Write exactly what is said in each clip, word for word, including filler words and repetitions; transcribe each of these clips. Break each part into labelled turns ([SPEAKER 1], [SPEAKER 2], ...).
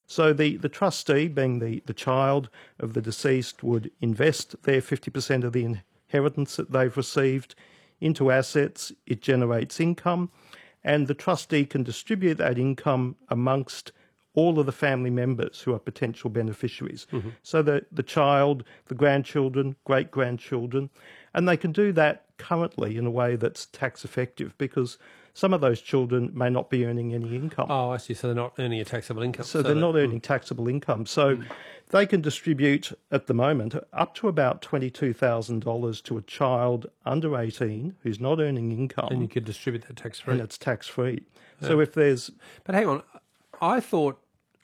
[SPEAKER 1] So the, the trustee, being the, the child of the deceased, would invest their fifty percent of the inheritance that they've received into assets. It generates income, and the trustee can distribute that income amongst all of the family members who are potential beneficiaries. Mm-hmm. So the, the child, the grandchildren, great-grandchildren, and they can do that currently in a way that's tax effective because some of those children may not be earning any income.
[SPEAKER 2] Oh, I see. So they're not earning a taxable income.
[SPEAKER 1] So, so they're that, not earning mm. taxable income. So mm. they can distribute at the moment up to about twenty-two thousand dollars to a child under eighteen who's not earning income.
[SPEAKER 2] And you could distribute that tax-free.
[SPEAKER 1] And it's tax-free. Yeah. So if there's...
[SPEAKER 2] But hang on. I thought,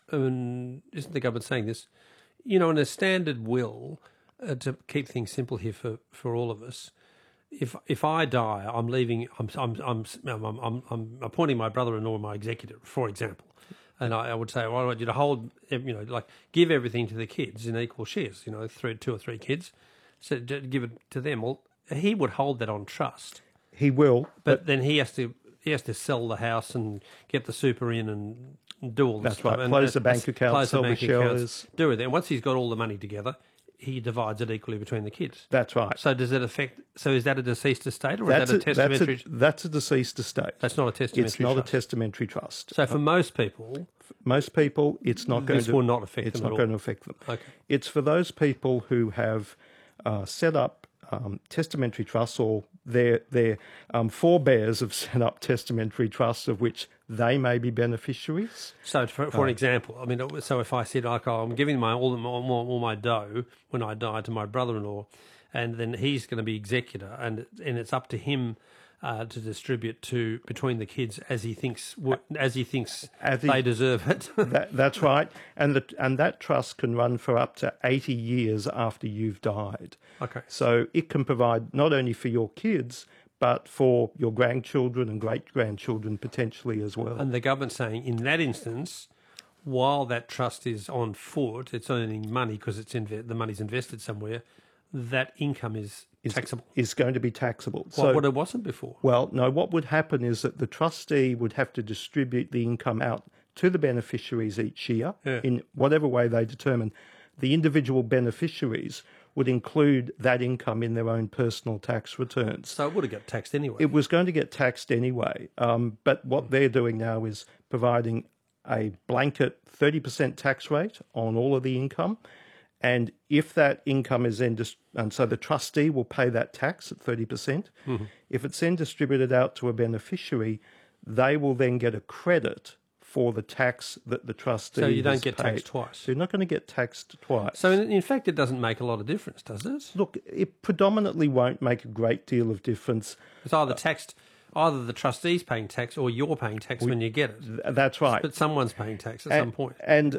[SPEAKER 2] um, isn't the government saying this, you know, in a standard will, uh, to keep things simple here for, for all of us, If if I die, I'm leaving. I'm I'm I'm I'm, I'm, I'm appointing my brother-in-law my executor, for example, and I, I would say, well, I want you to hold, you know, like give everything to the kids in equal shares. You know, three, two or three kids, so give it to them. Well, he would hold that on trust.
[SPEAKER 1] He will,
[SPEAKER 2] but, but then he has to he has to sell the house and get the super in and do all this
[SPEAKER 1] that's
[SPEAKER 2] stuff.
[SPEAKER 1] right.
[SPEAKER 2] And
[SPEAKER 1] close the bank account, sell the shares,
[SPEAKER 2] do it. And once he's got all the money together, he divides it equally between the kids.
[SPEAKER 1] That's right.
[SPEAKER 2] So does it affect? So is that a deceased estate or
[SPEAKER 1] that's
[SPEAKER 2] is that a, a testamentary?
[SPEAKER 1] That's a, that's a deceased estate.
[SPEAKER 2] That's not a testamentary.
[SPEAKER 1] It's not
[SPEAKER 2] trust.
[SPEAKER 1] a testamentary trust.
[SPEAKER 2] So for uh, most people,
[SPEAKER 1] most people, it's not going
[SPEAKER 2] this
[SPEAKER 1] to.
[SPEAKER 2] will not affect
[SPEAKER 1] it's
[SPEAKER 2] them.
[SPEAKER 1] It's not
[SPEAKER 2] at
[SPEAKER 1] going
[SPEAKER 2] all.
[SPEAKER 1] to affect them.
[SPEAKER 2] Okay.
[SPEAKER 1] It's for those people who have uh, set up um, testamentary trusts, or their their um, forebears have set up testamentary trusts of which they may be beneficiaries.
[SPEAKER 2] So, for, for uh, an example, I mean, so if I said, like, oh, I'm giving my all, all, all my dough when I die to my brother-in-law, and then he's going to be executor, and and it's up to him uh, to distribute to between the kids as he thinks as he thinks as he, they deserve it.
[SPEAKER 1] that, that's right, and the, and that trust can run for up to eighty years after you've died.
[SPEAKER 2] Okay.
[SPEAKER 1] So it can provide not only for your kids, but for your grandchildren and great-grandchildren potentially as well.
[SPEAKER 2] And the government's saying in that instance, while that trust is on foot, it's earning money because it's inve- the money's invested somewhere, that income is,
[SPEAKER 1] is
[SPEAKER 2] taxable.
[SPEAKER 1] Is going to be taxable.
[SPEAKER 2] What,
[SPEAKER 1] so,
[SPEAKER 2] what it wasn't before?
[SPEAKER 1] Well, no, what would happen is that the trustee would have to distribute the income out to the beneficiaries each year
[SPEAKER 2] yeah.
[SPEAKER 1] in whatever way they determine. The individual beneficiaries would include that income in their own personal tax returns.
[SPEAKER 2] So it would have got taxed anyway.
[SPEAKER 1] It was going to get taxed anyway. Um, but what they're doing now is providing a blanket thirty percent tax rate on all of the income. And if that income is then, dis- and so the trustee will pay that tax at thirty percent. Mm-hmm. If it's then distributed out to a beneficiary, they will then get a credit for the tax that the trustee
[SPEAKER 2] So you don't
[SPEAKER 1] has
[SPEAKER 2] get
[SPEAKER 1] paid.
[SPEAKER 2] taxed twice.
[SPEAKER 1] So you're not going to get taxed twice.
[SPEAKER 2] So in, in fact, it doesn't make a lot of difference, does it?
[SPEAKER 1] Look, it predominantly won't make a great deal of difference.
[SPEAKER 2] It's either taxed, either the trustee's paying tax or you're paying tax we, when you get it.
[SPEAKER 1] That's right.
[SPEAKER 2] But someone's paying tax at
[SPEAKER 1] and,
[SPEAKER 2] some point.
[SPEAKER 1] And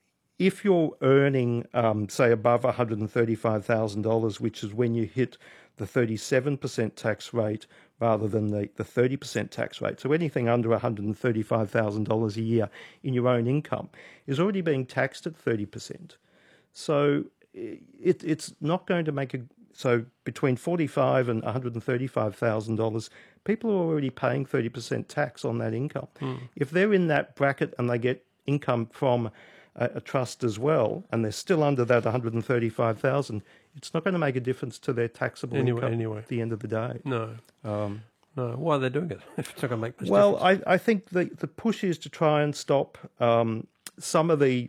[SPEAKER 1] if you're earning, um, say, above one hundred thirty-five thousand dollars, which is when you hit the thirty-seven percent tax rate rather than the, the thirty percent tax rate. So anything under one hundred thirty-five thousand dollars a year in your own income is already being taxed at thirty percent. So it, it's not going to make a... So between forty-five thousand dollars and one hundred thirty-five thousand dollars, people are already paying thirty percent tax on that income. Mm. If they're in that bracket and they get income from a, a trust as well, and they're still under that one hundred thirty-five thousand dollars, it's not going to make a difference to their taxable
[SPEAKER 2] anyway,
[SPEAKER 1] income
[SPEAKER 2] anyway.
[SPEAKER 1] at the end of the day.
[SPEAKER 2] No.
[SPEAKER 1] Um,
[SPEAKER 2] no. Why are they doing it if it's not going to make much
[SPEAKER 1] well,
[SPEAKER 2] difference?
[SPEAKER 1] Well, I, I think the, the push is to try and stop um, some of the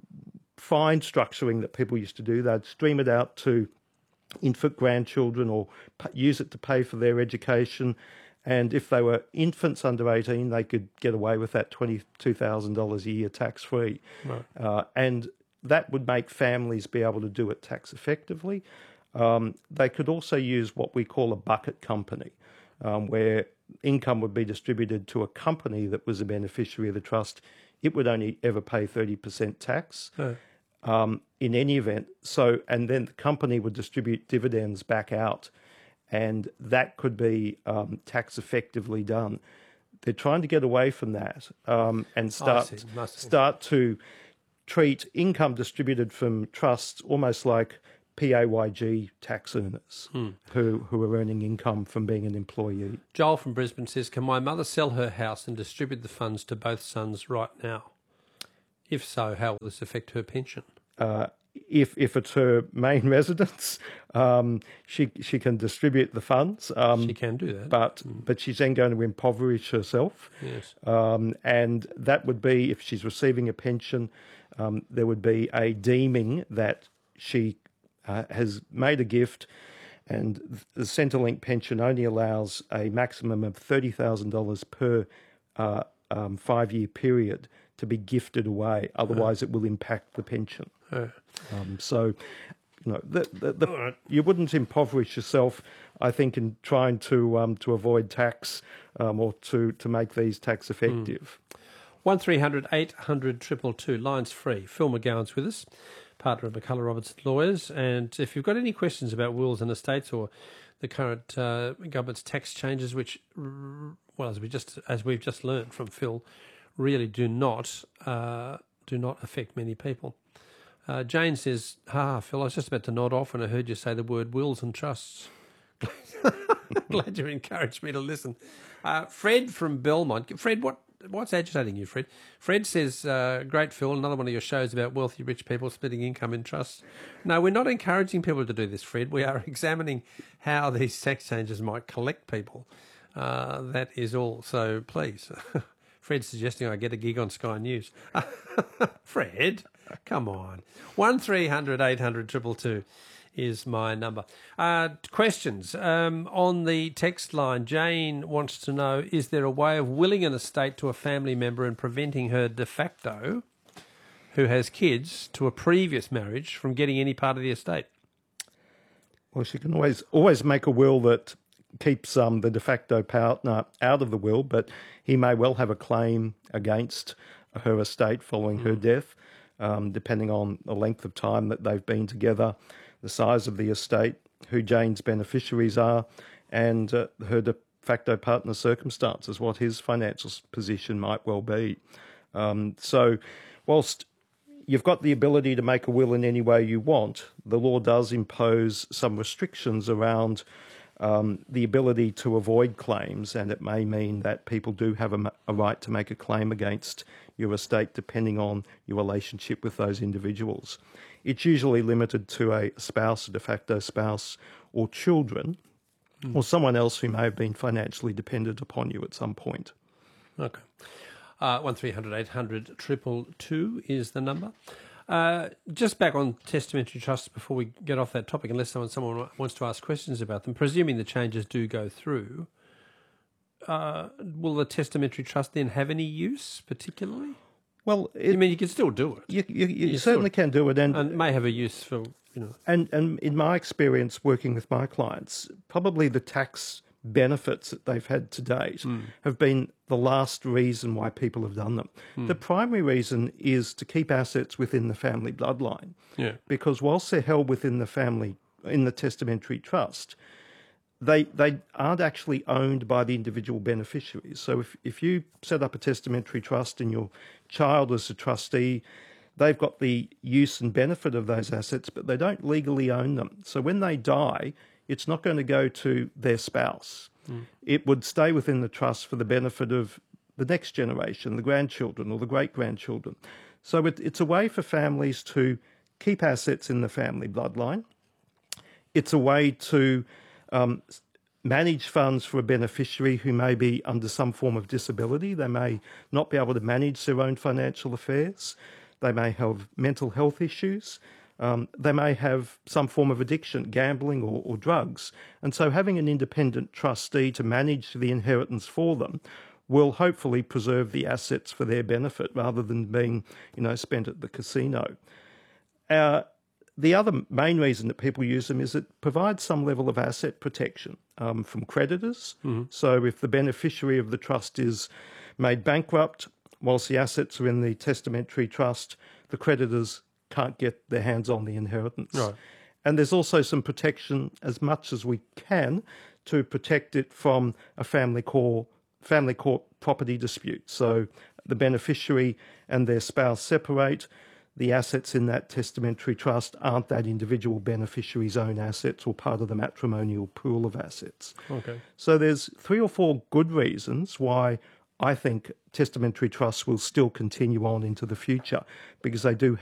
[SPEAKER 1] fine structuring that people used to do. They'd stream it out to infant grandchildren or p- use it to pay for their education. And if they were infants under eighteen, they could get away with that twenty-two thousand dollars a year tax-free.
[SPEAKER 2] Right.
[SPEAKER 1] Uh, and that would make families be able to do it tax effectively. Um, they could also use what we call a bucket company, um, where income would be distributed to a company that was a beneficiary of the trust. It would only ever pay thirty percent tax
[SPEAKER 2] Oh.
[SPEAKER 1] um, in any event. So, and then the company would distribute dividends back out, and that could be um, tax effectively done. They're trying to get away from that um, and start start to treat income distributed from trusts almost like P A Y G tax earners hmm. who, who are earning income from being an employee.
[SPEAKER 2] Joel from Brisbane says, can my mother sell her house and distribute the funds to both sons right now? If so, how will this affect her pension?
[SPEAKER 1] Uh, if if it's her main residence, um, she she can distribute the funds. Um,
[SPEAKER 2] She can do that.
[SPEAKER 1] but but she's then going to impoverish herself.
[SPEAKER 2] Yes.
[SPEAKER 1] Um, and that would be, if she's receiving a pension, um, there would be a deeming that she uh, has made a gift, and the Centrelink pension only allows a maximum of thirty thousand dollars per uh, um, five-year period to be gifted away. Otherwise, it will impact the pension.
[SPEAKER 2] Uh,
[SPEAKER 1] Um, so, you know, the, the, the,
[SPEAKER 2] All right.
[SPEAKER 1] you wouldn't impoverish yourself, I think, in trying to um, to avoid tax um, or to, to make these tax effective.
[SPEAKER 2] one three hundred eight hundred two two two. Lines free. Phil McGowan's with us, partner of McCullough Robertson Lawyers. And if you've got any questions about wills and estates or the current uh, government's tax changes, which, well, as we just as we've just learned from Phil, really do not uh, do not affect many people. Uh, Jane says, "Ha, Phil, I was just about to nod off when I heard you say the word wills and trusts." Glad you encouraged me to listen. Uh, Fred from Belmont. Fred, what what's agitating you, Fred? Fred says, uh, "Great, Phil, another one of your shows about wealthy rich people splitting income in trusts." No, we're not encouraging people to do this, Fred. We are examining how these tax changes might collect people. Uh, that is all. So please. Fred's suggesting I get a gig on Sky News. Fred, come on. one three hundred eight hundred two two two is my number. Uh, questions. Um, on the text line, Jane wants to know, is there a way of willing an estate to a family member and preventing her de facto, who has kids, to a previous marriage from getting any part of the estate?
[SPEAKER 1] Well, she can always always make a will that keeps um, the de facto partner out of the will, but he may well have a claim against her estate following mm. her death, um, depending on the length of time that they've been together, the size of the estate, who Jane's beneficiaries are, and uh, her de facto partner's circumstances, what his financial position might well be. Um, so whilst you've got the ability to make a will in any way you want, the law does impose some restrictions around Um, the ability to avoid claims, and it may mean that people do have a, a right to make a claim against your estate depending on your relationship with those individuals. It's usually limited to a spouse, a de facto spouse, or children, mm. or someone else who may have been financially dependent upon you at some point.
[SPEAKER 2] Okay. Uh, one three hundred eight hundred two two two is the number. Uh, just back on testamentary trusts before we get off that topic, unless someone, someone wants to ask questions about them, presuming the changes do go through, uh, will the testamentary trust then have any use particularly?
[SPEAKER 1] Well, it,
[SPEAKER 2] I mean, you can still do it.
[SPEAKER 1] You, you, you,
[SPEAKER 2] you
[SPEAKER 1] certainly
[SPEAKER 2] still,
[SPEAKER 1] can do it. And,
[SPEAKER 2] and it may have a use for, you know.
[SPEAKER 1] And, and in my experience working with my clients, probably the tax benefits that they've had to date mm. have been the last reason why people have done them. Mm. The primary reason is to keep assets within the family bloodline.
[SPEAKER 2] Yeah.
[SPEAKER 1] Because whilst they're held within the family, in the testamentary trust, they they aren't actually owned by the individual beneficiaries. So if, if you set up a testamentary trust and your child is a trustee, they've got the use and benefit of those assets, but they don't legally own them. So when they die, it's not going to go to their spouse. Mm. It would stay within the trust for the benefit of the next generation, the grandchildren or the great-grandchildren. So it, it's a way for families to keep assets in the family bloodline. It's a way to um, manage funds for a beneficiary who may be under some form of disability. They may not be able to manage their own financial affairs. They may have mental health issues. Um, they may have some form of addiction, gambling or, or drugs. And so having an independent trustee to manage the inheritance for them will hopefully preserve the assets for their benefit rather than being, you know, spent at the casino. Uh, the other main reason that people use them is it provides some level of asset protection um, from creditors. Mm-hmm. So if the beneficiary of the trust is made bankrupt, whilst the assets are in the testamentary trust, the creditors can't get their hands on the inheritance.
[SPEAKER 2] Right.
[SPEAKER 1] And there's also some protection, as much as we can, to protect it from a family court, family court property dispute. So the beneficiary and their spouse separate. The assets in that testamentary trust aren't that individual beneficiary's own assets or part of the matrimonial pool of assets.
[SPEAKER 2] Okay.
[SPEAKER 1] So there's three or four good reasons why I think testamentary trusts will still continue on into the future because they do